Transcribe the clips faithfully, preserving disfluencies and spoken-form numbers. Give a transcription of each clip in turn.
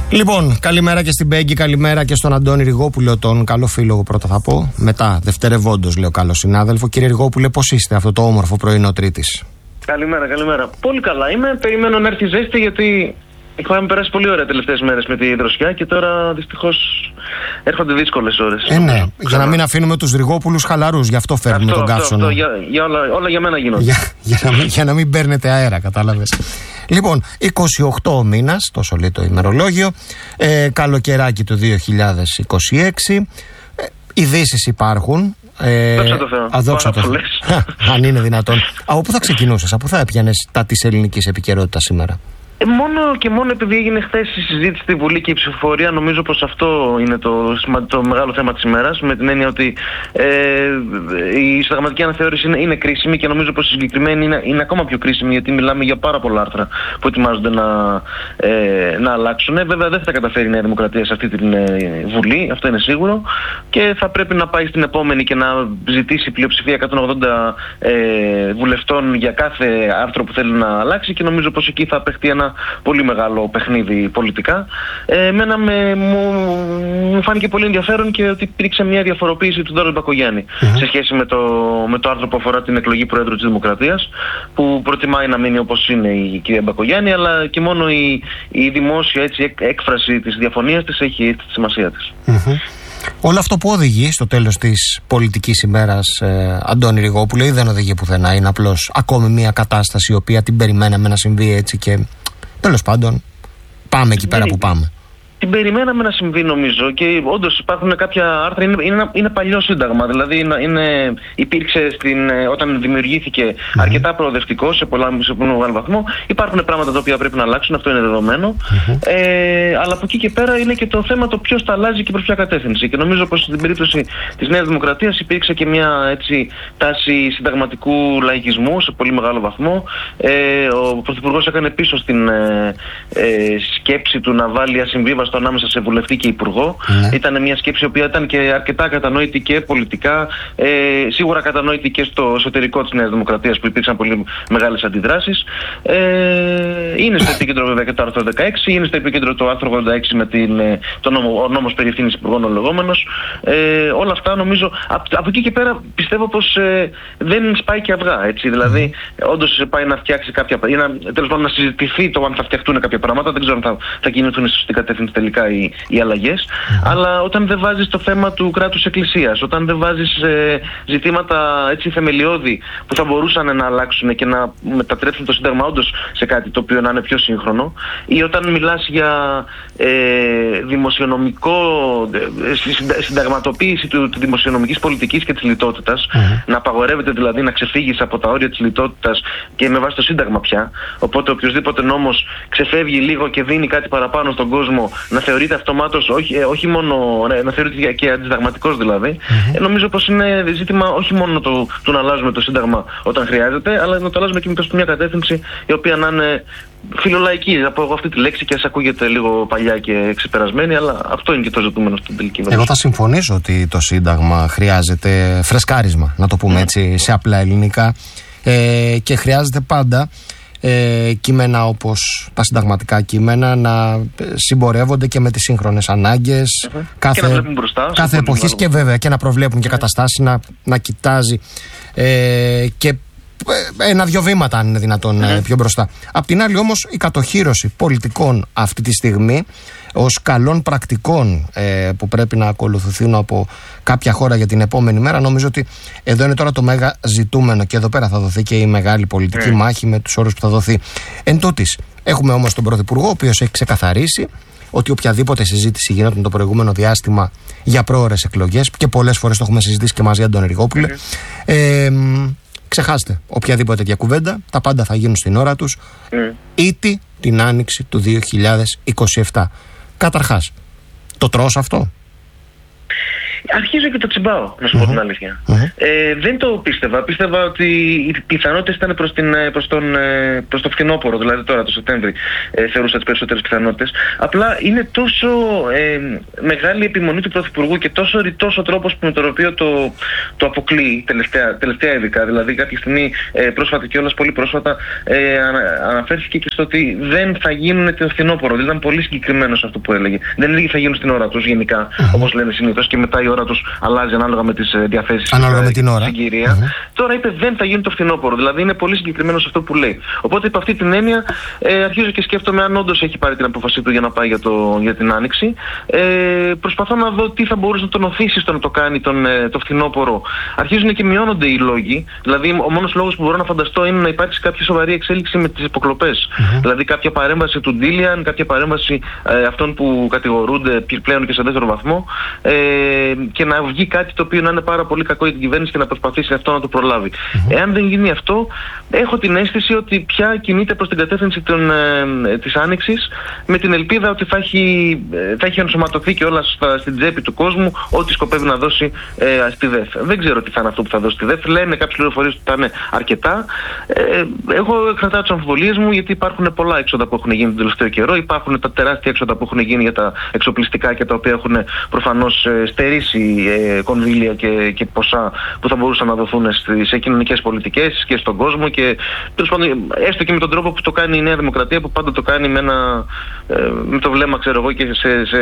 Λοιπόν, καλημέρα και στην Πέγγι, καλημέρα και στον Αντώνη Ριγόπουλο, τον καλό φίλο, πρώτα θα πω. Μετά, δευτερευόντως, λέω καλό συνάδελφο. Κύριε Ριγόπουλε, πώς είστε αυτό το όμορφο πρωινό Τρίτης? Καλημέρα, καλημέρα. Πολύ καλά είμαι. Περιμένω να έρθει ζέστη, γιατί είχαμε περάσει πολύ ωραία τελευταίες μέρες με τη δροσιά και τώρα δυστυχώς έρχονται δύσκολες ώρες. Ε, ναι, Ξανά. για να μην αφήνουμε τους Ριγόπουλους χαλαρούς, γι' αυτό φέρνουμε αυτό, τον αυτό, καύσωνα. Αυτό, για, για όλα, όλα για μένα γίνονται. Για, για, να μην, για να μην παίρνετε αέρα, κατάλαβες. Λοιπόν, είκοσι οκτώ ο μήνας, τόσο λέει το ημερολόγιο, ε, καλοκαιράκι του δύο χιλιάδες είκοσι έξι, ε, ειδήσεις υπάρχουν. Ε, δόξα τω Θεώ. Αδόξα τω Θεώ. Αν είναι δυνατόν. Από πού θα ξεκινούσες, από πού θα έπιανες τα της ελληνικής επικαιρότητας σήμερα? Ε, μόνο και μόνο επειδή έγινε χθες η συζήτηση στη Βουλή και η ψηφοφορία, νομίζω πως αυτό είναι το, το μεγάλο θέμα της ημέρας. Με την έννοια ότι ε, η συνταγματική αναθεώρηση είναι, είναι κρίσιμη και νομίζω πως η συγκεκριμένη είναι, είναι ακόμα πιο κρίσιμη, γιατί μιλάμε για πάρα πολλά άρθρα που ετοιμάζονται να, ε, να αλλάξουν. Βέβαια δεν θα τα καταφέρει η Νέα Δημοκρατία σε αυτή την ε, Βουλή, αυτό είναι σίγουρο. Και θα πρέπει να πάει στην επόμενη και να ζητήσει πλειοψηφία εκατόν ογδόντα ε, βουλευτών για κάθε άρθρο που θέλει να αλλάξει, και νομίζω πως εκεί θα παιχτεί ένα πολύ μεγάλο παιχνίδι πολιτικά. Ε, εμένα με, μου, μου φάνηκε πολύ ενδιαφέρον και ότι υπήρξε μια διαφοροποίηση του Ντόρος Μπακογιάννη mm-hmm. σε σχέση με το, με το άρθρο που αφορά την εκλογή Προέδρου της Δημοκρατίας, που προτιμάει να μείνει όπως είναι η κυρία Μπακογιάννη, αλλά και μόνο η, η δημόσια έτσι, έκφραση της διαφωνίας της έχει τη σημασία της. Mm-hmm. Όλο αυτό που οδηγεί στο τέλος της πολιτικής ημέρας, ε, Αντώνη Ριγόπουλε, ή δεν οδηγεί πουθενά? Είναι απλώς ακόμη μια κατάσταση η οποία την περιμέναμε να συμβεί έτσι και τέλος πάντων πάμε εκεί πέρα που πάμε? Την περιμέναμε να συμβεί, νομίζω, και όντως υπάρχουν κάποια άρθρα. Είναι, είναι, είναι παλιό σύνταγμα. Δηλαδή είναι, είναι, υπήρξε στην, όταν δημιουργήθηκε mm-hmm. αρκετά προοδευτικό σε πολλά σε πολύ μεγάλο βαθμό. Υπάρχουν πράγματα τα οποία πρέπει να αλλάξουν, αυτό είναι δεδομένο. Mm-hmm. Ε, αλλά από εκεί και πέρα είναι και το θέμα το ποιος τα αλλάζει και προς ποια κατεύθυνση. Και νομίζω πως στην περίπτωση της Νέας Δημοκρατίας υπήρξε και μια έτσι, τάση συνταγματικού λαϊκισμού σε πολύ μεγάλο βαθμό. Ε, ο Πρωθυπουργός έκανε πίσω στην ε, ε, σκέψη του να βάλει ασυμβίβαστο ανάμεσα σε βουλευτή και υπουργό. Ναι. Ήταν μια σκέψη η οποία ήταν και αρκετά κατανόητη και πολιτικά, ε, σίγουρα κατανόητη και στο εσωτερικό της Νέας Δημοκρατίας, που υπήρξαν πολύ μεγάλες αντιδράσεις. Ε, είναι στο επίκεντρο βέβαια και το άρθρο δεκαέξι, είναι στο επίκεντρο το άρθρο ογδόντα έξι με την, το νόμο, ο νόμος περί ευθύνης υπουργών ο λεγόμενος. Ε, όλα αυτά νομίζω, από, από εκεί και πέρα πιστεύω πως ε, δεν σπάει και αυγά. Έτσι. Δηλαδή, mm. όντως πάει να φτιάξει κάποια, ή να, τέλος πάντων να συζητηθεί το αν θα φτιαχτούν κάποια πράγματα. Δεν ξέρω αν θα, θα κινηθούν στη κατεύθυνση τελικά οι, οι αλλαγές, mm-hmm. αλλά όταν δεν βάζεις το θέμα του κράτους εκκλησίας, όταν δεν βάζεις ε, ζητήματα έτσι θεμελιώδη που θα μπορούσαν να αλλάξουν και να μετατρέψουν το Σύνταγμα όντως σε κάτι το οποίο να είναι πιο σύγχρονο, ή όταν μιλάς για ε, δημοσιονομικό ε, συνταγματοποίηση του, του δημοσιονομικής πολιτικής και της λιτότητας, mm-hmm. να απαγορεύεται δηλαδή να ξεφύγεις από τα όρια της λιτότητας και με βάση το Σύνταγμα πια, οπότε οποιοδήποτε νόμος ξεφεύγει λίγο και δίνει κάτι παραπάνω στον κόσμο, να θεωρείται αυτομάτως, όχι, όχι μόνο, να θεωρείται και αντισυνταγματικός δηλαδή. Mm-hmm. Ε, νομίζω πως είναι ζήτημα όχι μόνο το, το να αλλάζουμε το Σύνταγμα όταν χρειάζεται, αλλά να το αλλάζουμε και προς μια κατεύθυνση η οποία να είναι φιλολαϊκή. Θα πω εγώ αυτή τη λέξη και ας ακούγεται λίγο παλιά και ξεπερασμένη, αλλά αυτό είναι και το ζητούμενο στην τελική βέβαια. Εγώ θα συμφωνήσω ότι το Σύνταγμα χρειάζεται φρεσκάρισμα, να το πούμε mm. έτσι σε απλά ελληνικά, ε, και χρειάζεται πάντα Ε, κείμενα όπως τα συνταγματικά κείμενα να συμπορεύονται και με τις σύγχρονες ανάγκες mm-hmm. κάθε, μπροστά, κάθε εποχής, και βέβαια και να προβλέπουν και καταστάσεις, να, να κοιτάζει ε, και ένα-δυο βήματα αν είναι δυνατόν mm-hmm. πιο μπροστά. Απ' την άλλη όμως η κατοχύρωση πολιτικών αυτή τη στιγμή ως καλών πρακτικών ε, που πρέπει να ακολουθηθούν από κάποια χώρα για την επόμενη μέρα, νομίζω ότι εδώ είναι τώρα το μέγα ζητούμενο, και εδώ πέρα θα δοθεί και η μεγάλη πολιτική mm. μάχη με τους όρους που θα δοθεί. Εν τούτης, έχουμε όμως τον Πρωθυπουργό, ο οποίος έχει ξεκαθαρίσει ότι οποιαδήποτε συζήτηση γινόταν το προηγούμενο διάστημα για πρόωρες εκλογές, και πολλές φορές το έχουμε συζητήσει και μαζί, Αντώνη Ριγόπουλε, mm. ε, ξεχάστε οποιαδήποτε τέτοια κουβέντα, τα πάντα θα γίνουν στην ώρα τους, mm. ήτι την άνοιξη του δύο χιλιάδες είκοσι επτά. Καταρχάς, το τρως αυτό? Αρχίζω και το τσιμπάω, να σου mm-hmm. πω την αλήθεια. Mm-hmm. Ε, δεν το πίστευα. Πίστευα ότι οι πιθανότητες ήταν προς, την, προς, τον, προς το φθινόπωρο, δηλαδή τώρα το Σεπτέμβρη. Ε, θεωρούσα τις περισσότερες πιθανότητες. Απλά είναι τόσο ε, μεγάλη επιμονή του Πρωθυπουργού και τόσο ρητός ο τρόπος με τον οποίο το, το αποκλείει τελευταία, τελευταία ειδικά. Δηλαδή, κάποια στιγμή ε, πρόσφατα και όλας πολύ πρόσφατα ε, ανα, αναφέρθηκε και στο ότι δεν θα γίνουν το φθινόπωρο. Δηλαδή, ήταν πολύ συγκεκριμένο αυτό που έλεγε. Δεν έλεγε θα γίνουν στην ώρα τους γενικά, mm-hmm. όπως λένε συνήθως, και μετά η ώρα τους αλλάζει ανάλογα με τις διαθέσεις. Ανάλογα με την ώρα. Συγκυρία. Mm-hmm. Τώρα είπε δεν θα γίνει το φθινόπωρο. Δηλαδή, είναι πολύ συγκεκριμένο αυτό που λέει. Οπότε, υπ' αυτή την έννοια, ε, αρχίζω και σκέφτομαι αν όντως έχει πάρει την απόφασή του για να πάει για, το, για την Άνοιξη. Ε, προσπαθώ να δω τι θα μπορούσε να τον οθήσει στο να το κάνει τον, ε, το φθινόπωρο. Αρχίζουν και μειώνονται οι λόγοι. Δηλαδή, ο μόνος λόγος που μπορώ να φανταστώ είναι να υπάρξει κάποια σοβαρή εξέλιξη με τις υποκλοπές. Mm-hmm. Δηλαδή, κάποια παρέμβαση του Ντίλιαν, κάποια παρέμβαση ε, αυτών που κατηγορούνται πλέον και σε δεύτερο βαθμό, ε, και να βγει κάτι το οποίο να είναι πάρα πολύ κακό για την κυβέρνηση και να προσπαθήσει αυτό να το προλάβει. Mm-hmm. Εάν δεν γίνει αυτό, έχω την αίσθηση ότι πια κινείται προς την κατεύθυνση των, ε, της Άνοιξης, με την ελπίδα ότι θα έχει, θα έχει ενσωματωθεί και όλα στα, στην τσέπη του κόσμου ό,τι σκοπεύει να δώσει ε, στη ΔΕΘ. Δεν ξέρω τι θα είναι αυτό που θα δώσει στη ΔΕΘ. Λένε κάποιες πληροφορίες ότι θα είναι αρκετά. Ε, εγώ κρατάω τις αμφιβολίες μου, γιατί υπάρχουν πολλά έξοδα που έχουν γίνει τον τελευταίο καιρό. Υπάρχουν τα τεράστια έξοδα που έχουν γίνει για τα εξοπλιστικά και τα οποία έχουν προφανώς ε, στερήσει ε, κονδύλια και, και ποσά που θα μπορούσαν να δοθούν σε κοινωνικές πολιτικές και στον κόσμο. Και τέλος πάντων, έστω και με τον τρόπο που το κάνει η Νέα Δημοκρατία, που πάντα το κάνει με, ένα, ε, με το βλέμμα, ξέρω εγώ, και σε, σε,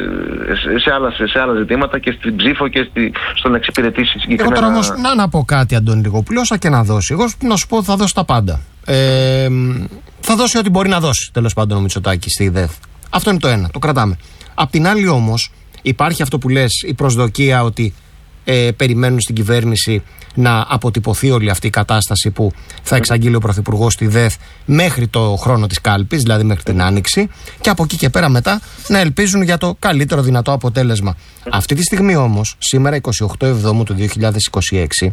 σε, σε, άλλα, σε, σε άλλα ζητήματα και στην ψήφο και στη, στο να εξυπηρετήσει συγκεκριμένα. Εγώ τώρα όμως να, να πω κάτι, Αντώνη Λιγοπούλου, όσα και να δώσει. Εγώ να σου πω θα δώσει τα πάντα. Ε, θα δώσει ό,τι μπορεί να δώσει, τέλος πάντων, ο Μητσοτάκης στη ΔΕΘ. Αυτό είναι το ένα, το κρατάμε. Απ' την άλλη όμως υπάρχει αυτό που λες, η προσδοκία ότι ε, περιμένουν στην κυβέρνηση να αποτυπωθεί όλη αυτή η κατάσταση που θα εξαγγείλει ο Πρωθυπουργός στη ΔΕΘ μέχρι το χρόνο της κάλπης, δηλαδή μέχρι την Άνοιξη, και από εκεί και πέρα μετά να ελπίζουν για το καλύτερο δυνατό αποτέλεσμα. Αυτή τη στιγμή όμως, σήμερα εικοστή όγδοη Εβδόμου του δύο χιλιάδες είκοσι έξι,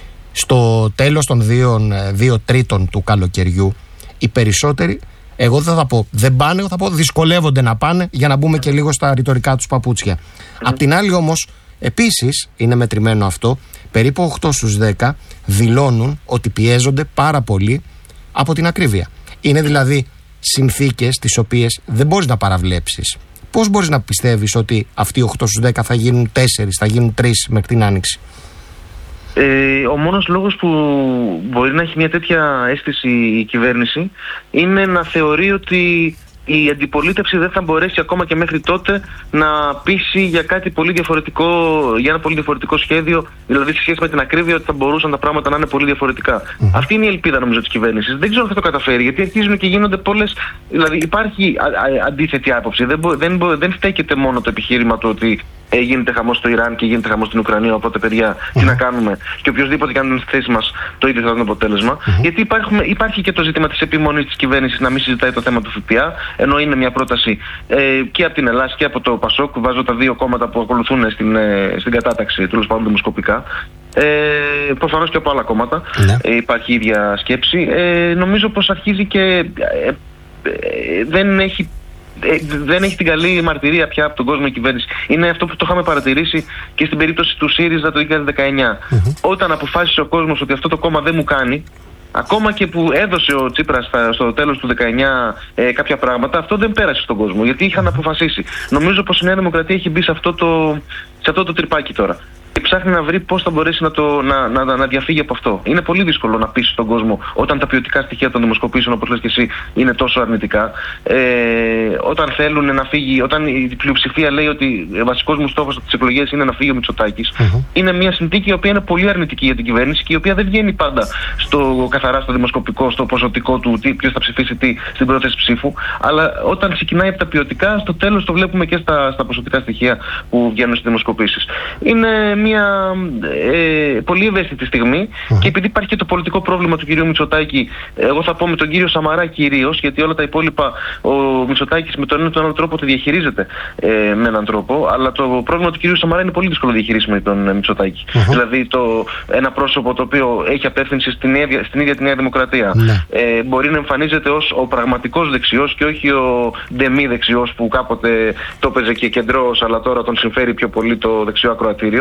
στο τέλος των δύο, δύο τρίτων του καλοκαιριού, οι περισσότεροι, εγώ δεν θα πω δεν πάνε, εγώ θα πω δυσκολεύονται να πάνε, για να μπούμε και λίγο στα ρητορικά τους παπούτσια. Απ' την άλλη όμως, επίσης είναι μετρημένο αυτό, περίπου οκτώ στους δέκα δηλώνουν ότι πιέζονται πάρα πολύ από την ακρίβεια. Είναι δηλαδή συνθήκες τις οποίες δεν μπορείς να παραβλέψεις. Πώς μπορείς να πιστεύεις ότι αυτοί οι οκτώ στους δέκα θα γίνουν τέσσερα, θα γίνουν τρία μέχρι την Άνοιξη? Ε, ο μόνος λόγος που μπορεί να έχει μια τέτοια αίσθηση η κυβέρνηση είναι να θεωρεί ότι η αντιπολίτευση δεν θα μπορέσει ακόμα και μέχρι τότε να πείσει για κάτι πολύ διαφορετικό, για ένα πολύ διαφορετικό σχέδιο, δηλαδή σε σχέση με την ακρίβεια, ότι θα μπορούσαν τα πράγματα να είναι πολύ διαφορετικά. Mm. Αυτή είναι η ελπίδα, νομίζω, της κυβέρνησης. Δεν ξέρω αν θα το καταφέρει, γιατί αρχίζουν και γίνονται πολλές. Δηλαδή υπάρχει α, α, αντίθετη άποψη. Δεν, μπο, δεν, μπο, δεν στέκεται μόνο το επιχείρημα του ότι ε, γίνεται χαμός στο Ιράν και γίνεται χαμός στην Ουκρανία. Οπότε, παιδιά, mm. τι να κάνουμε. Και οποιοδήποτε κάνει στη θέση μας, το ίδιο θα είναι το αποτέλεσμα. Mm. Γιατί υπάρχουμε, υπάρχει και το ζήτημα της επιμονής της κυβέρνησης να μην συζητάει το θέμα του ΦΠΑ, ενώ είναι μια πρόταση ε, και από την Ελλάδα και από το ΠΑΣΟΚ. Βάζω τα δύο κόμματα που ακολουθούν στην, ε, στην κατάταξη, τέλος πάντων δημοσκοπικά. Ε, προφανώς και από άλλα κόμματα ε, υπάρχει η ίδια σκέψη. Ε, νομίζω πως αρχίζει και ε, ε, δεν έχει δεν έχει την καλή μαρτυρία πια από τον κόσμο η κυβέρνηση. Είναι αυτό που το είχαμε παρατηρήσει και στην περίπτωση του ΣΥΡΙΖΑ το δύο χιλιάδες δεκαεννιά. Mm-hmm. Όταν αποφάσισε ο κόσμος ότι αυτό το κόμμα δεν μου κάνει, ακόμα και που έδωσε ο Τσίπρας στο τέλος του δεκαεννιά ε, κάποια πράγματα, αυτό δεν πέρασε στον κόσμο, γιατί είχαν αποφασίσει. Νομίζω πως η Νέα Δημοκρατία έχει μπει σε αυτό το, σε αυτό το τρυπάκι τώρα. Και ψάχνει να βρει πώς θα μπορέσει να, το, να, να, να διαφύγει από αυτό. Είναι πολύ δύσκολο να πείσει τον κόσμο όταν τα ποιοτικά στοιχεία των δημοσκοπήσεων, όπως λες και εσύ, είναι τόσο αρνητικά. Ε, όταν θέλουν να φύγει, όταν η πλειοψηφία λέει ότι ο βασικός μου στόχος στις εκλογές είναι να φύγει ο Μητσοτάκης, mm-hmm. είναι μια συνθήκη η οποία είναι πολύ αρνητική για την κυβέρνηση και η οποία δεν βγαίνει πάντα στο, καθαρά στο δημοσκοπικό, στο ποσοτικό του ποιος θα ψηφίσει τι στην πρόθεση ψήφου. Αλλά όταν ξεκινάει από τα ποιοτικά, στο τέλος το βλέπουμε και στα, στα ποσοτικά στοιχεία που βγαίνουν στις δημοσκοπήσεις. Είναι μια ε, πολύ ευαίσθητη στιγμή mm. και επειδή υπάρχει και το πολιτικό πρόβλημα του κυρίου Μητσοτάκη, εγώ θα πω με τον κύριο Σαμαρά κυρίως, γιατί όλα τα υπόλοιπα ο Μητσοτάκης με τον ένα ή τον άλλο τρόπο το διαχειρίζεται ε, με έναν τρόπο, αλλά το πρόβλημα του κυρίου Σαμαρά είναι πολύ δύσκολο να διαχειρίσει με τον Μητσοτάκη. Mm-hmm. Δηλαδή το, ένα πρόσωπο το οποίο έχει απεύθυνση στην ίδια, στην ίδια τη Νέα Δημοκρατία mm. ε, μπορεί να εμφανίζεται ως ο πραγματικός δεξιός και όχι ο ντεμή δεξιός που κάποτε το έπαιζε και κεντρός, αλλά τώρα τον συμφέρει πιο πολύ το δεξιό ακροατήριο.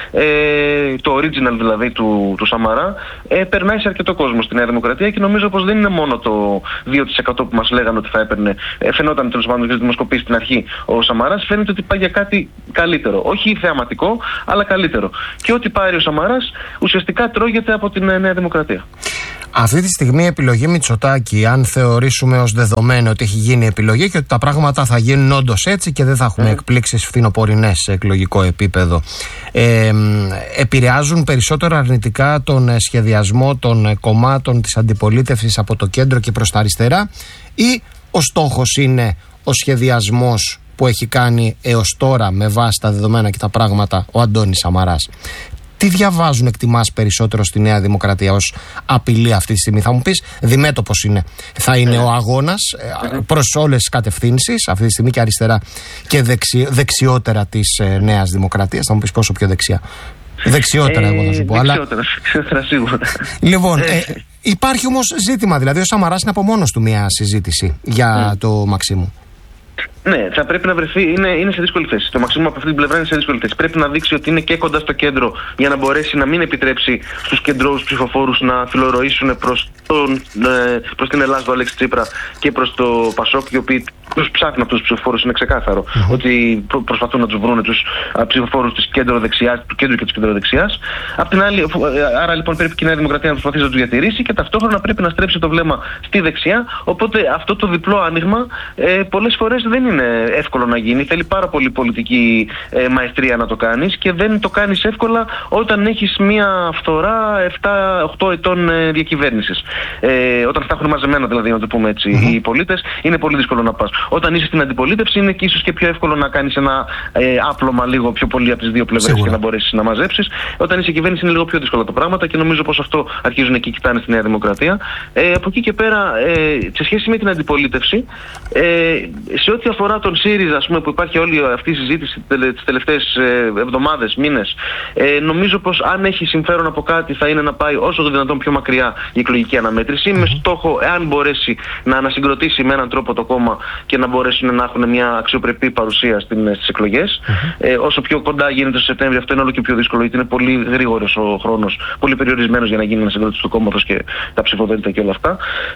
ε, το original δηλαδή του, του Σαμαρά, ε, περνάει σε αρκετό κόσμο στη Νέα Δημοκρατία και νομίζω πως δεν είναι μόνο το δύο τοις εκατό που μας λέγανε ότι θα έπαιρνε, ε, φαινόταν τέλος πάντων για τη δημοσκοπή στην αρχή ο Σαμαράς, φαίνεται ότι πάει για κάτι καλύτερο. Όχι θεαματικό, αλλά καλύτερο. Και ό,τι πάρει ο Σαμαράς ουσιαστικά τρώγεται από την Νέα Δημοκρατία. Αυτή τη στιγμή η επιλογή Μητσοτάκη, αν θεωρήσουμε ως δεδομένο ότι έχει γίνει επιλογή και ότι τα πράγματα θα γίνουν όντως έτσι και δεν θα έχουμε mm. εκπλήξεις φθινοπορεινές σε εκλογικό επίπεδο, ε, επηρεάζουν περισσότερο αρνητικά τον σχεδιασμό των κομμάτων της αντιπολίτευσης από το κέντρο και προς τα αριστερά, ή ο στόχος είναι ο σχεδιασμός που έχει κάνει έως τώρα με βάση τα δεδομένα και τα πράγματα ο Αντώνης Σαμαράς? Τι διαβάζουν, εκτιμάς, περισσότερο στη Νέα Δημοκρατία ως απειλή αυτή τη στιγμή? Θα μου πεις, διμέτωπος είναι. Θα είναι ο αγώνας προς όλες τις κατευθύνσεις, αυτή τη στιγμή και αριστερά και δεξι, δεξιότερα της ε, Νέας Δημοκρατίας. Θα μου πεις πόσο πιο δεξιά. Δεξιότερα, εγώ θα σου πω. Δεξιότερα, αλλά... δεξιότερα σίγουρα. Λοιπόν, ε, υπάρχει όμως ζήτημα, δηλαδή ο Σαμαράς είναι από μόνος του μια συζήτηση για mm. το Μαξίμου. Ναι, θα πρέπει να βρεθεί, είναι, είναι σε δύσκολη θέση. Το Μαξίμου από αυτή την πλευρά είναι σε δύσκολη θέση. Πρέπει να δείξει ότι είναι και κοντά στο κέντρο για να μπορέσει να μην επιτρέψει στους κεντρώους ψηφοφόρους να φιλορροήσουν προς, τον, ε, προς την Ελλάδα του Αλέξη Τσίπρα και προς το Πασόκ, οι οποίοι τους ψάχνουν αυτούς τους ψηφοφόρους. Είναι ξεκάθαρο mm-hmm. ότι προ, προσπαθούν να τους βρουν τους ψηφοφόρους της κέντρο-δεξιάς, του κέντρου και της κεντροδεξιάς. Απ' την άλλη, άρα λοιπόν πρέπει και η Νέα Δημοκρατία να προσπαθήσει να τους διατηρήσει και ταυτόχρονα πρέπει να στρέψει το βλέμμα στη δεξιά. Οπότε αυτό το διπλό άνοιγμα ε, πολλές φορές δεν είναι εύκολο να γίνει. Θέλει πάρα πολύ πολιτική ε, μαεστρία να το κάνεις και δεν το κάνεις εύκολα όταν έχεις μια φθορά επτά οκτώ ετών ε, διακυβέρνησης. Ε, όταν θα έχουν μαζεμένα, δηλαδή, να το πούμε έτσι, mm-hmm. οι πολίτες, είναι πολύ δύσκολο να πας. Όταν είσαι στην αντιπολίτευση, είναι και ίσως και πιο εύκολο να κάνεις ένα ε, άπλωμα λίγο πιο πολύ από τις δύο πλευρές Σίγουρα. Και να μπορέσεις να μαζέψεις. Όταν είσαι κυβέρνηση, είναι λίγο πιο δύσκολα τα πράγματα και νομίζω πως αυτό αρχίζουν εκεί κοιτάνε στη Νέα Δημοκρατία. Ε, από εκεί και πέρα, ε, σε σχέση με την αντιπολίτευση, ε, σε ό,τι αφορά τον ΣΥΡΙΖΑ, ας πούμε, που υπάρχει όλη αυτή η συζήτηση τις τελευταίες εβδομάδες, μήνες, ε, νομίζω πως αν έχει συμφέρον από κάτι θα είναι να πάει όσο το δυνατόν πιο μακριά η εκλογική αναμέτρηση, mm-hmm. με στόχο, εάν μπορέσει, να ανασυγκροτήσει με έναν τρόπο το κόμμα και να μπορέσουν να έχουν μια αξιοπρεπή παρουσία στις εκλογές. Mm-hmm. Ε, όσο πιο κοντά γίνεται στο Σεπτέμβριο, αυτό είναι όλο και πιο δύσκολο, γιατί είναι πολύ γρήγορος ο χρόνος, πολύ περιορισμένος για να γίνει ανασυγκρότηση του κόμματος και τα ψηφοδέλτια και όλα αυτά.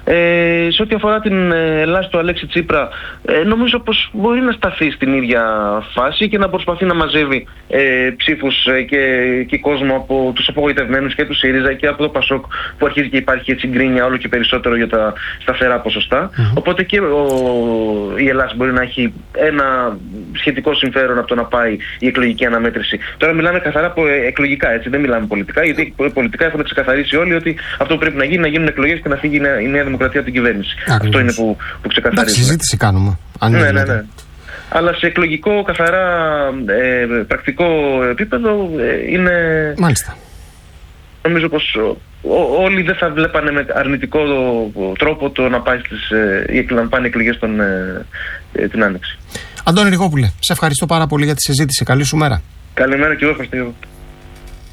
Ε, σε ό,τι αφορά την Ελλάδα του Αλέξη Τσίπρα, ε, νομίζω πως μπορεί να σταθεί στην ίδια φάση και να προσπαθεί να μαζεύει ε, ψήφους ε, και, και κόσμο από τους απογοητευμένους και του ΣΥΡΙΖΑ και από το ΠΑΣΟΚ, που αρχίζει και υπάρχει έτσι γκρίνια όλο και περισσότερο για τα σταθερά ποσοστά. Mm-hmm. Οπότε και ο, η Ελλάδα μπορεί να έχει ένα σχετικό συμφέρον από το να πάει η εκλογική αναμέτρηση. Τώρα μιλάμε καθαρά από εκλογικά, έτσι, δεν μιλάμε πολιτικά, γιατί πολιτικά έχουν ξεκαθαρίσει όλοι ότι αυτό που πρέπει να γίνει, να γίνουν εκλογές και να φύγει η Νέα Δημοκρατία από την κυβέρνηση. Ακριβώς. Αυτό είναι που, που ξεκαθαρίζει. Συζήτηση κάνουμε. Ναι, ναι, ναι. Αλλά σε εκλογικό, καθαρά ε, πρακτικό επίπεδο ε, είναι... Μάλιστα. Νομίζω πως ό, όλοι δεν θα βλέπανε με αρνητικό τρόπο το να, πάει στις, ε, να πάνε εκλογές τον, ε, ε, την Άνοιξη. Αντώνη Ριγόπουλε, σε ευχαριστώ πάρα πολύ για τη συζήτηση. Καλή σου μέρα. Καλημέρα και εγώ ευχαριστώ.